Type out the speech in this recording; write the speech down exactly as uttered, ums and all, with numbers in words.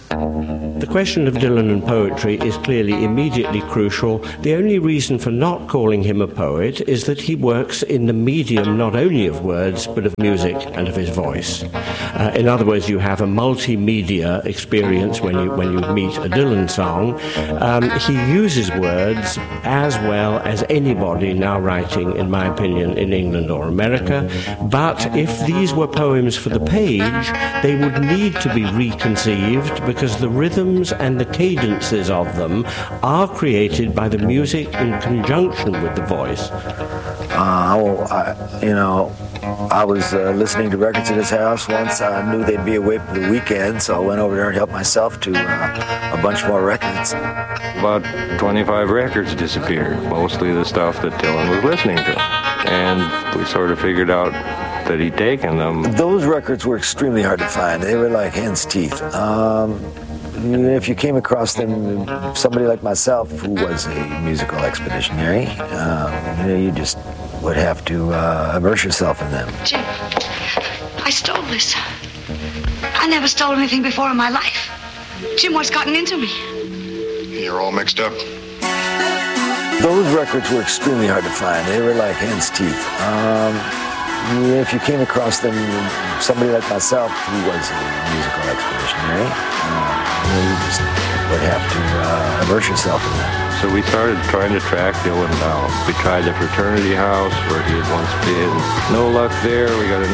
The question of Dylan and poetry is clearly immediately crucial. The only reason for not calling him a poet is that he works in the medium not only of words, but of music and of his voice. Uh, in other words, you have a multimedia experience when you when you meet a Dylan song. Um, he uses words as well as anybody now writing, in my opinion, in England or America. But if these were poems for the page, they would need to be reconceived because the rhythms and the cadences of them are created by the music in conjunction with the voice. Uh, well, I, you know, I was uh, listening to records at his house once. I knew they'd be away for the weekend, so I went over there and helped myself to uh, a bunch more records. About twenty-five records disappeared, mostly the stuff that Dylan was listening to. And we sort of figured out that he'd taken them. Those records were extremely hard to find. They were like hen's teeth. Um, if you came across them, somebody like myself who was a musical expeditionary, uh, you know, you just would have to uh, immerse yourself in them. Jim, I stole this. I never stole anything before in my life. Jim, what's gotten into me? You're all mixed up. Those records were extremely hard to find. They were like hen's teeth. Um, if you came across them, somebody like myself who was a musical expeditionary, uh, you know, you just would have to uh, immerse yourself in them. So we started trying to track Dylan down. We tried the fraternity house where he had once been. No luck there. We got a